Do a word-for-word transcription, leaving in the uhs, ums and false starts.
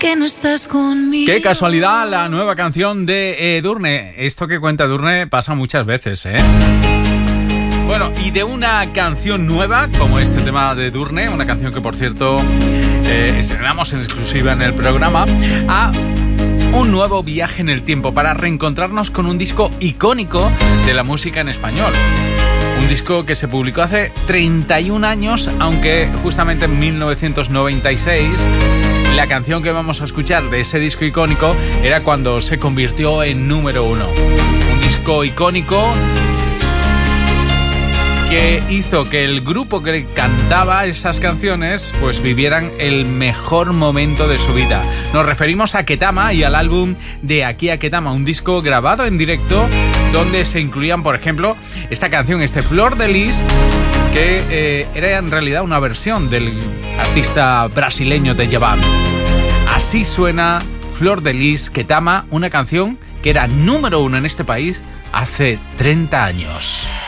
que no estás conmigo. Qué casualidad, la nueva canción de Edurne. Esto que cuenta Edurne pasa muchas veces, ¿eh? Bueno, y de una canción nueva, como este tema de Edurne, una canción que, por cierto, eh, estrenamos en exclusiva en el programa, a un nuevo viaje en el tiempo para reencontrarnos con un disco icónico de la música en español. Un disco que se publicó hace treinta y un años, aunque justamente en mil novecientos noventa y seis la canción que vamos a escuchar de ese disco icónico era cuando se convirtió en número uno. Un disco icónico que hizo que el grupo que cantaba esas canciones pues vivieran el mejor momento de su vida. Nos referimos a Ketama y al álbum De aquí a Ketama, un disco grabado en directo donde se incluían, por ejemplo, esta canción, este Flor de Lis, que eh, era en realidad una versión del artista brasileño de Djavan. Así suena Flor de Lis, Ketama, una canción que era número uno en este país hace treinta años.